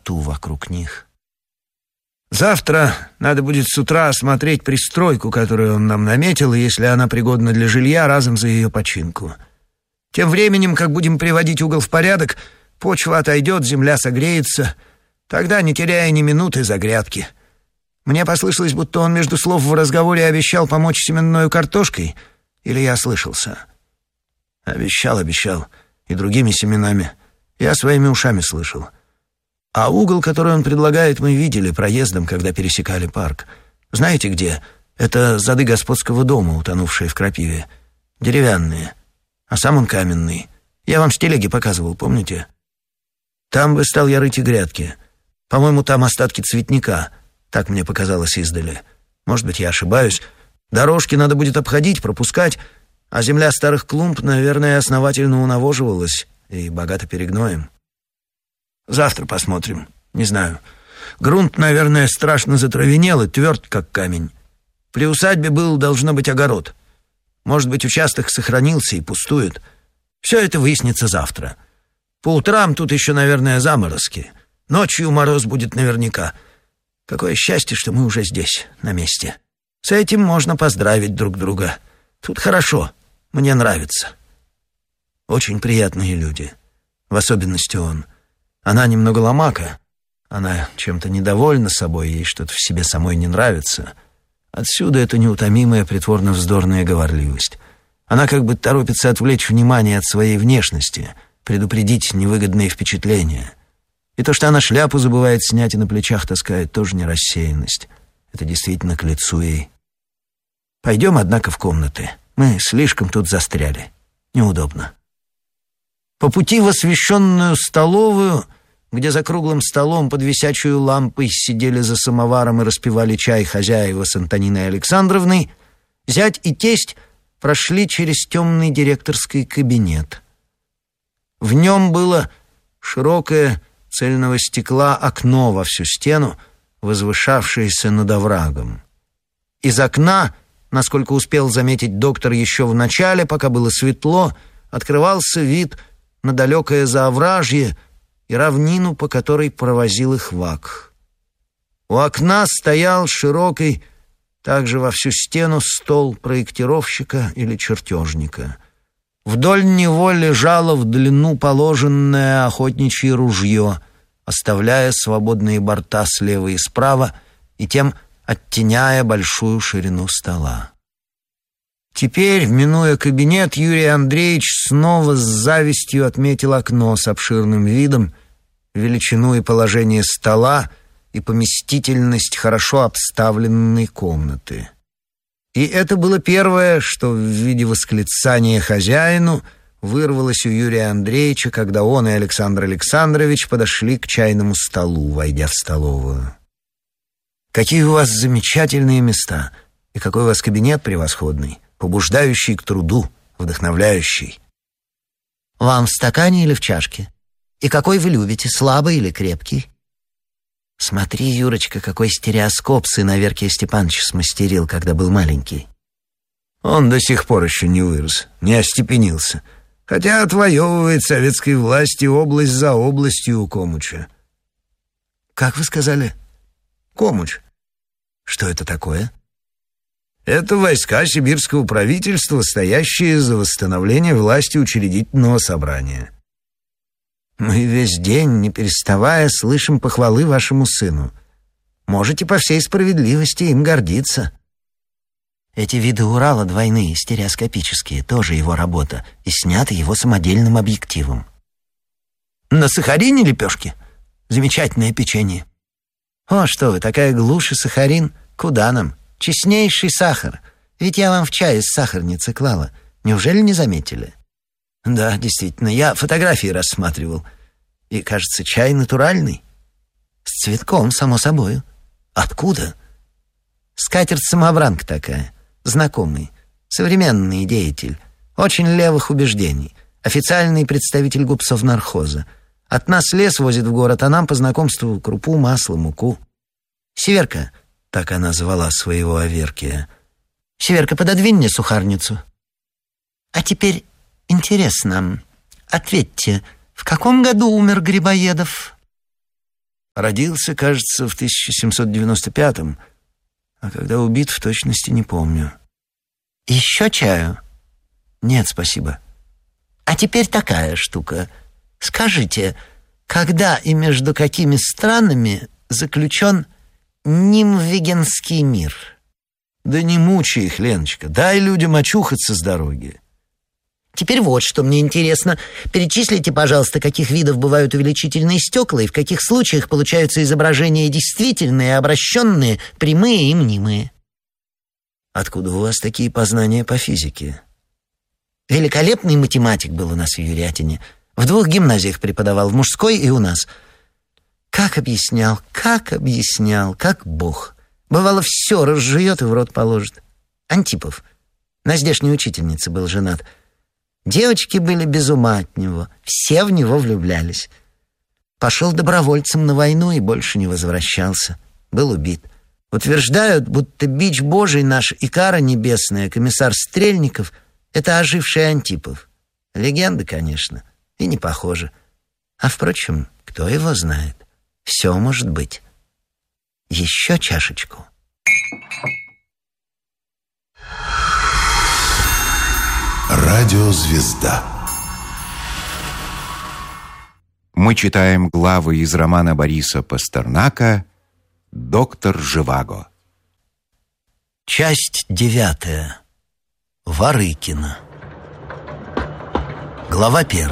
темноту вокруг них. Завтра надо будет с утра осмотреть пристройку, которую он нам наметил, и если она пригодна для жилья, разом за ее починку. Тем временем, как будем приводить угол в порядок, почва отойдет, земля согреется. Тогда, не теряя ни минуты, за грядки. Мне послышалось, будто он между слов в разговоре обещал помочь семенною картошкой, или я ослышался? Обещал. И другими семенами. Я своими ушами слышал. А угол, который он предлагает, мы видели проездом, когда пересекали парк. Знаете где? Это зады господского дома, утонувшие в крапиве. Деревянные. А сам он каменный. Я вам с телеги показывал, помните? Там бы стал я рыть и грядки. По-моему, там остатки цветника. Так мне показалось издали. Может быть, я ошибаюсь. Дорожки надо будет обходить, пропускать, а земля старых клумб, наверное, основательно унавоживалась и богата перегноем. Завтра посмотрим. Не знаю. Грунт, наверное, страшно затравенел и тверд, как камень. При усадьбе был, должно быть, огород. Может быть, участок сохранился и пустует. Все это выяснится завтра. По утрам тут еще, наверное, заморозки. Ночью мороз будет наверняка. Какое счастье, что мы уже здесь, на месте. С этим можно поздравить друг друга. Тут хорошо. Мне нравится. Очень приятные люди. В особенности он. Она немного ломака. Она чем-то недовольна собой, ей что-то в себе самой не нравится. Отсюда эта неутомимая притворно-вздорная говорливость. Она как бы торопится отвлечь внимание от своей внешности, предупредить невыгодные впечатления. И то, что она шляпу забывает снять и на плечах таскает, тоже не рассеянность. Это действительно к лицу ей. Пойдем, однако, в комнаты. Мы слишком тут застряли. Неудобно. По пути в освещенную столовую, где за круглым столом под висячую лампой сидели за самоваром и распивали чай хозяева с Антониной Александровной, зять и тесть прошли через темный директорский кабинет. В нем было широкое цельного стекла окно во всю стену, возвышавшееся над оврагом. Из окна, насколько успел заметить доктор еще в начале, пока было светло, открывался вид на далекое заовражье и равнину, по которой провозил их вак. У окна стоял широкий, также во всю стену, стол проектировщика или чертежника. Вдоль него лежало в длину положенное охотничье ружье, оставляя свободные борта слева и справа и тем оттеняя большую ширину стола. Теперь, минуя кабинет, Юрий Андреевич снова с завистью отметил окно с обширным видом, величину и положение стола и поместительность хорошо обставленной комнаты. И это было первое, что в виде восклицания хозяину вырвалось у Юрия Андреевича, когда он и Александр Александрович подошли к чайному столу, войдя в столовую. «Какие у вас замечательные места! И какой у вас кабинет превосходный, побуждающий к труду, вдохновляющий!» «Вам в стакане или в чашке? И какой вы любите, слабый или крепкий?» «Смотри, Юрочка, какой стереоскоп сын Аверкия Степановича смастерил, когда был маленький». «Он до сих пор еще не вырос, не остепенился, хотя отвоевывает советской власти область за областью у Комуча». «Как вы сказали?» «Комуч». «Что это такое?» «Это войска сибирского правительства, стоящие за восстановление власти учредительного собрания». «Мы весь день, не переставая, слышим похвалы вашему сыну. Можете по всей справедливости им гордиться». Эти виды Урала двойные, стереоскопические, тоже его работа, и сняты его самодельным объективом. «На сахарине лепешки? Замечательное печенье». «О, что вы, такая глушь и сахарин? Куда нам? Честнейший сахар. Ведь я вам в чай из сахарницы клала. Неужели не заметили?» «Да, действительно, я фотографии рассматривал. И, кажется, чай натуральный». «С цветком, само собою». «Откуда?» «Скатерть-самобранка такая, знакомый, современный деятель, очень левых убеждений, официальный представитель губсовнархоза. От нас лес возит в город, а нам по знакомству крупу, масло, муку. Северка», так она звала своего Аверкия. «Северка, пододвинь мне сухарницу». «А теперь интересно, ответьте, в каком году умер Грибоедов?» Родился, кажется, в 1795-м, а когда убит, в точности не помню. Еще чаю? Нет, спасибо. А теперь такая штука. Скажите, когда и между какими странами заключен Нимвегенский мир? Да не мучай их, Леночка, дай людям очухаться с дороги. Теперь вот что мне интересно. Перечислите, пожалуйста, каких видов бывают увеличительные стекла и в каких случаях получаются изображения действительные, обращенные, прямые и мнимые. Откуда у вас такие познания по физике? Великолепный математик был у нас в Юрятине. В 2 гимназиях преподавал, в мужской и у нас. Как объяснял, как бог. Бывало, все разжует и в рот положит. Антипов. На здешней учительнице был женат. Девочки были без ума от него. Все в него влюблялись. Пошел добровольцем на войну и больше не возвращался. Был убит. Утверждают, будто бич Божий наш и кара небесная, комиссар Стрельников, это оживший Антипов. Легенда, конечно, и не похоже. А, впрочем, кто его знает? Все может быть. Еще чашечку. Радиозвезда. Мы читаем главы из романа Бориса Пастернака «Доктор Живаго». Часть 9. Ворыкино. Глава 1.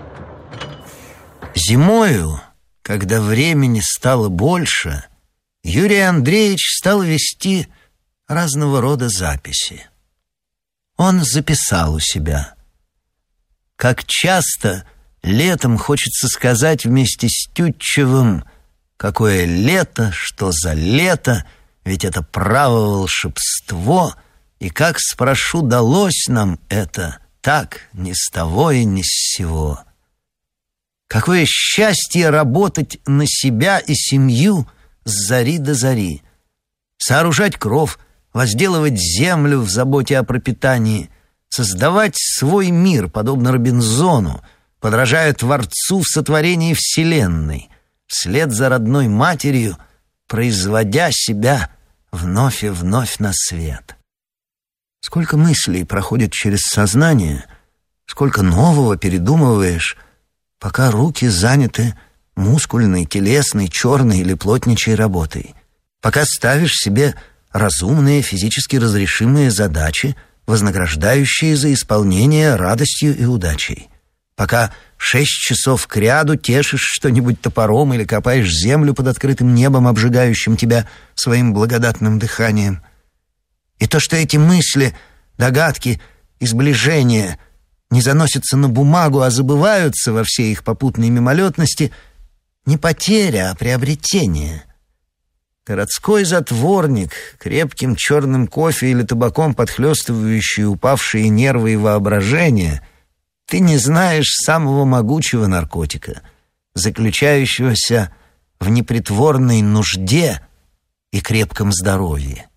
Зимою, когда времени стало больше, Юрий Андреевич стал вести разного рода записи. Он записал у себя: как часто летом хочется сказать вместе с Тютчевым: какое лето, что за лето, ведь это право волшебство, и как, спрошу, далось нам это так, ни с того и ни с сего. Какое счастье работать на себя и семью с зари до зари, сооружать кров, возделывать землю в заботе о пропитании, создавать свой мир, подобно Робинзону, подражая Творцу в сотворении Вселенной, вслед за родной матерью, производя себя вновь и вновь на свет. Сколько мыслей проходит через сознание, сколько нового передумываешь, пока руки заняты мускульной, телесной, черной или плотничьей работой, пока ставишь себе разумные, физически разрешимые задачи, вознаграждающие за исполнение радостью и удачей, пока 6 часов кряду тешишь что-нибудь топором или копаешь землю под открытым небом, обжигающим тебя своим благодатным дыханием. И то, что эти мысли, догадки и сближения не заносятся на бумагу, а забываются во всей их попутной мимолетности, не потеря, а приобретение. Городской затворник, крепким черным кофе или табаком подхлёстывающий упавшие нервы и воображение, ты не знаешь самого могучего наркотика, заключающегося в непритворной нужде и крепком здоровье.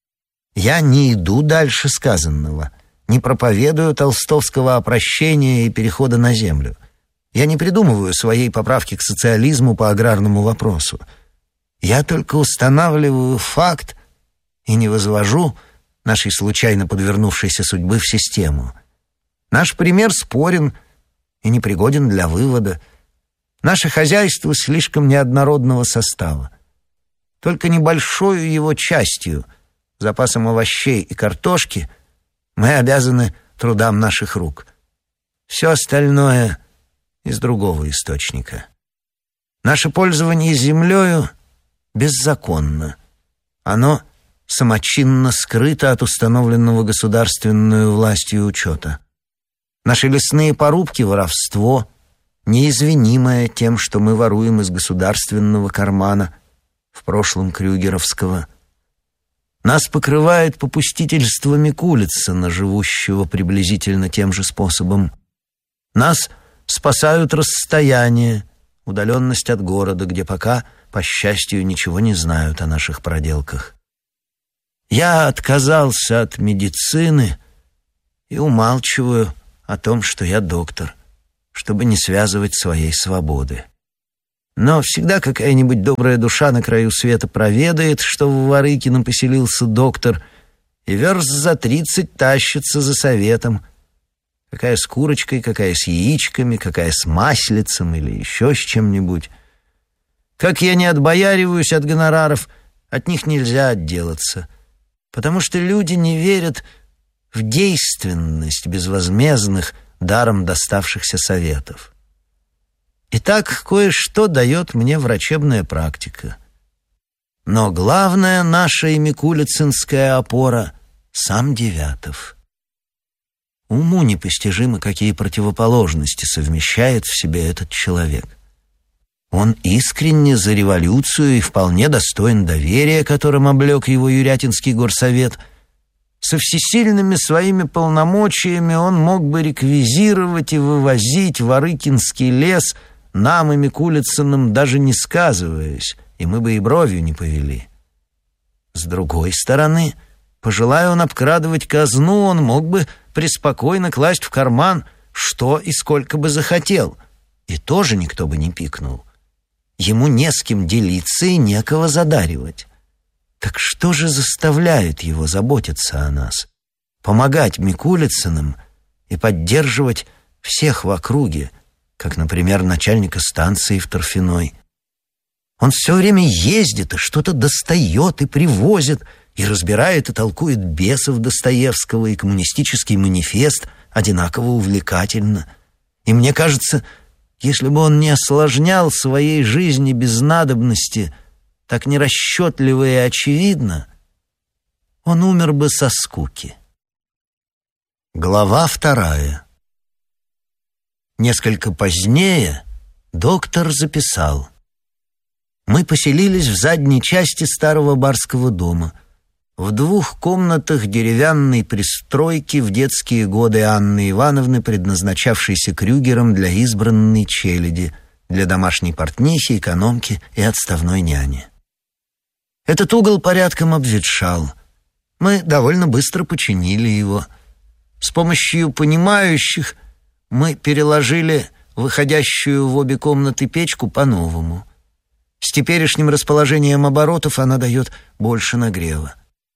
Я не иду дальше сказанного, не проповедую толстовского опрощения и перехода на землю. Я не придумываю своей поправки к социализму по аграрному вопросу. Я только устанавливаю факт и не возвожу нашей случайно подвернувшейся судьбы в систему. Наш пример спорен и непригоден для вывода. Наше хозяйство слишком неоднородного состава. Только небольшой его частью, запасом овощей и картошки, мы обязаны трудам наших рук. Все остальное из другого источника. Наше пользование землею беззаконно. Оно самочинно скрыто от установленного государственной властью учета. Наши лесные порубки — воровство, неизвинимое тем, что мы воруем из государственного кармана, в прошлом крюгеровского. Нас покрывает попустительство Микулицына, живущего приблизительно тем же способом. Нас спасают расстояние, удаленность от города, где пока, по счастью, ничего не знают о наших проделках. Я отказался от медицины и умалчиваю о том, что я доктор, чтобы не связывать своей свободы. Но всегда какая-нибудь добрая душа на краю света проведает, что в Ворыкино поселился доктор, и верст за 30 тащится за советом. Какая с курочкой, какая с яичками, какая с маслицем или еще с чем-нибудь. Как я не отбояриваюсь от гонораров, от них нельзя отделаться, потому что люди не верят в действенность безвозмездных, даром доставшихся советов. Итак, кое-что дает мне врачебная практика. Но главная наша микулицинская опора — сам Девятов. Уму непостижимо, какие противоположности совмещает в себе этот человек. Он искренне за революцию и вполне достоин доверия, которым облег его Юрятинский горсовет. Со всесильными своими полномочиями он мог бы реквизировать и вывозить Ворыкинский лес нам и Микулицыным, даже не сказываясь, и мы бы и бровью не повели. С другой стороны, пожелая он обкрадывать казну, он мог бы преспокойно класть в карман что и сколько бы захотел, и тоже никто бы не пикнул. Ему не с кем делиться и некого задаривать. Так что же заставляет его заботиться о нас, помогать Микулицыным и поддерживать всех в округе, как, например, начальника станции в Торфяной? Он все время ездит и что-то достает и привозит, и разбирает и толкует бесов Достоевского и коммунистический манифест одинаково увлекательно. И мне кажется, если бы он не осложнял своей жизни без надобности так нерасчетливо и очевидно, он умер бы со скуки. Глава 2. Несколько позднее доктор записал: мы поселились в задней части старого барского дома, в 2 комнатах деревянной пристройки в детские годы Анны Ивановны, предназначавшейся Крюгером для избранной челяди, для домашней портнихи, экономки и отставной няни. Этот угол порядком обветшал. Мы довольно быстро починили его. С помощью понимающих мы переложили выходящую в обе комнаты печку по-новому. С теперешним расположением оборотов она дает больше нагрева.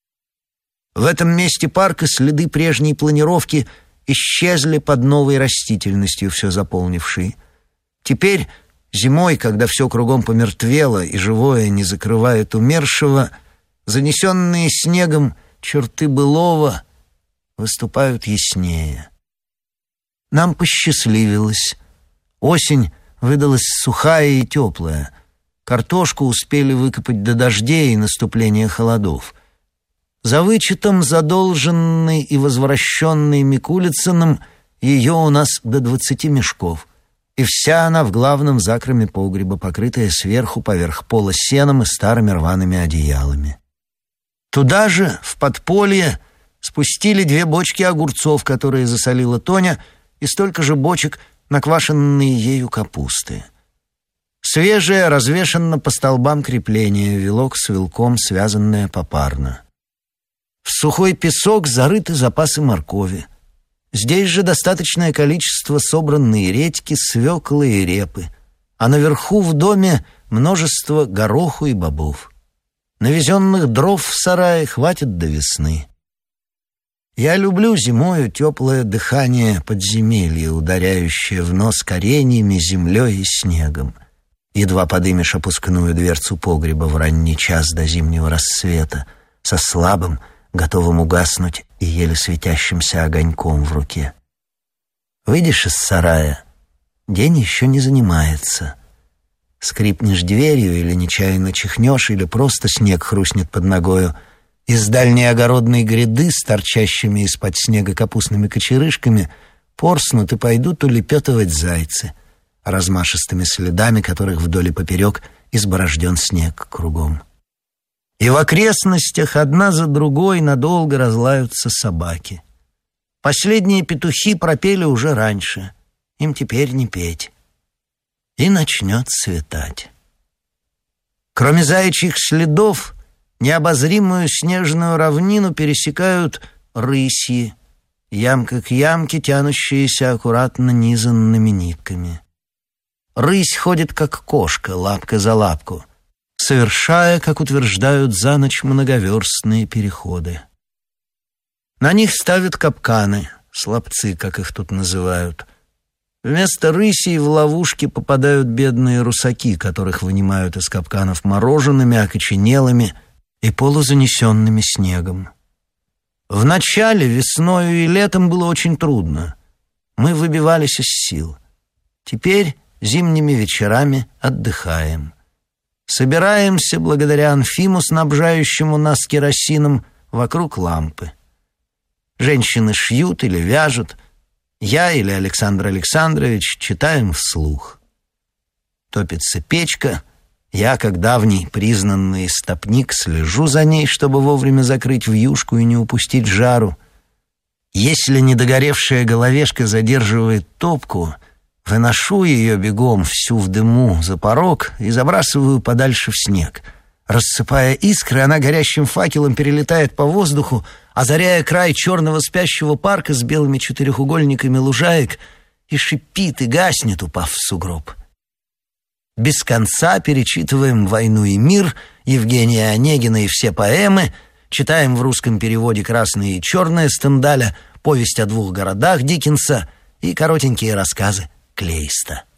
В этом месте парка следы прежней планировки исчезли под новой растительностью, все заполнившей. Теперь, зимой, когда все кругом помертвело и живое не закрывает умершего, занесенные снегом черты былого выступают яснее. Нам посчастливилось. Осень выдалась сухая и теплая. Картошку успели выкопать до дождей и наступления холодов. За вычетом задолженной и возвращенной Микулицыным ее у нас до 20 мешков, и вся она в главном закроме погреба, покрытая сверху поверх пола сеном и старыми рваными одеялами. Туда же, в подполье, спустили 2 бочки огурцов, которые засолила Тоня, и столько же бочек наквашенной ею капусты. Свежая развешана по столбам крепления, вилок с вилком, связанная попарно. В сухой песок зарыты запасы моркови. Здесь же достаточное количество собранной редьки, свеклы и репы, а наверху в доме множество гороху и бобов. Навезенных дров в сарае хватит до весны. Я люблю зимою теплое дыхание подземелья, ударяющее в нос кореньями, землей и снегом. Едва подымешь опускную дверцу погреба в ранний час до зимнего рассвета со слабым, готовым угаснуть и еле светящимся огоньком в руке. Выйдешь из сарая, день еще не занимается. Скрипнешь дверью или нечаянно чихнешь, или просто снег хрустнет под ногою. Из дальней огородной гряды с торчащими из-под снега капустными кочерышками порснут и пойдут улепетывать зайцы, размашистыми следами которых вдоль и поперек изборожден снег кругом. И в окрестностях одна за другой надолго разлаются собаки. Последние петухи пропели уже раньше, им теперь не петь. И начнет светать. Кроме заячьих следов, необозримую снежную равнину пересекают рысьи, ямка к ямке, тянущиеся аккуратно низанными нитками. Рысь ходит, как кошка, лапка за лапку, совершая, как утверждают, за ночь многоверстные переходы. На них ставят капканы, слапцы, как их тут называют. Вместо рысей в ловушки попадают бедные русаки, которых вынимают из капканов мороженными, окоченелыми и полузанесенными снегом. В начале, весною и летом было очень трудно. Мы выбивались из сил. Теперь зимними вечерами отдыхаем. Собираемся, благодаря Анфиму, снабжающему нас керосином, вокруг лампы. Женщины шьют или вяжут. Я или Александр Александрович читаем вслух. Топится печка. Я, как давний признанный истопник, слежу за ней, чтобы вовремя закрыть вьюшку и не упустить жару. Если недогоревшая головешка задерживает топку, выношу ее бегом всю в дыму за порог и забрасываю подальше в снег. Рассыпая искры, она горящим факелом перелетает по воздуху, озаряя край черного спящего парка с белыми четырехугольниками лужаек, и шипит и гаснет, упав в сугроб. Без конца перечитываем «Войну и мир», Евгения Онегина и все поэмы, читаем в русском переводе «Красное и черное» Стендаля, повесть о двух городах Диккенса и коротенькие рассказы Клейста.